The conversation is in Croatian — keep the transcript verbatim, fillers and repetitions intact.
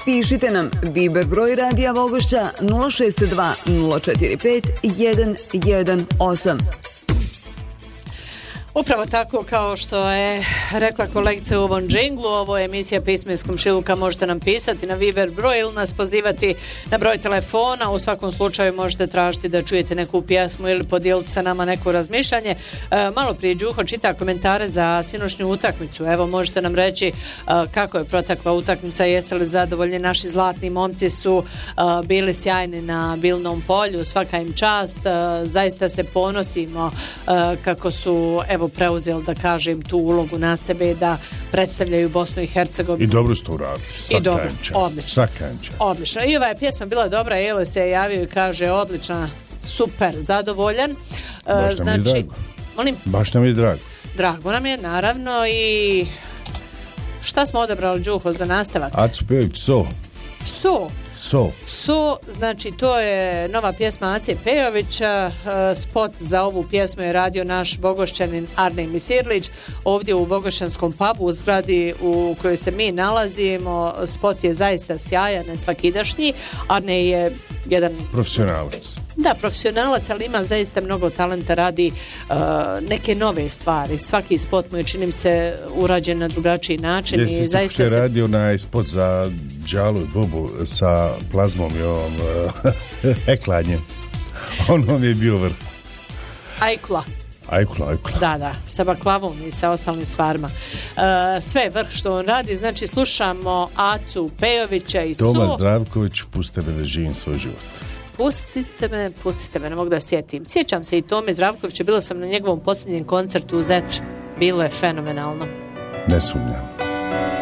Pišite nam Viber broj Radija Vogošća nula šest dva nula četiri pet jedan jedan osam. Upravo tako kao što je rekla kolegica u ovom džinglu, ovo je emisija Pismo iz komšiluka, možete nam pisati na Viber broj ili nas pozivati na broj telefona. U svakom slučaju možete tražiti da čujete neku pjesmu ili podijeliti sa nama neko razmišljanje. E, malo prije Đuho čita komentare za sinoćnju utakmicu. Evo, možete nam reći e, kako je protekla utakmica, jeste li zadovoljni. Naši zlatni momci su e, bili sjajni na Bilnom polju, svaka im čast, e, zaista se ponosimo e, kako su evo preuzeli, da kažem, tu ulogu na sebe da predstavljaju Bosnu i Hercegovinu. I dobro ste uradili. I dobro, odlično. Odlično. I ova je pjesma bila dobra, Ele se je javio i kaže odlična, super, zadovoljan. Baš nam znači, je drago. Molim? Baš nam je drago. Drago nam je, naravno. I šta smo odabrali, Đuho, za nastavak? Acu Pejović, So. So. So. So, znači to je nova pjesma Ace Pejovića. Spot za ovu pjesmu je radio naš Vogošćanin Arnej Misirlić ovdje u Vogošćanskom pubu u zgradi u kojoj se mi nalazimo. Spot je zaista sjajan, nesvakidašnji. Arnej je jedan profesionalac. Da, profesionalac, ali ima zaista mnogo talenta, radi uh, neke nove stvari. Svaki spot mu je, čini mi se, urađen na drugačiji način. Jesi, i zaista se se radio na spot za Đalu i Bobu sa plazmom i ovom uh, heklanjem. On je bio vrh. Ajkula. Ajkula, ajkula. Da, da, sa baklavom i sa ostalim stvarima. Uh, sve je vrh što on radi, znači slušamo Acu Pejovića i So. Toma Zdravković, pustite me da živim svoj život. Pustite me, pustite me, ne mogu da sjetim. Sjećam se i Tome Zdravkovića, bila sam na njegovom posljednjem koncertu u Zetri. Bilo je fenomenalno. Ne sumnjam.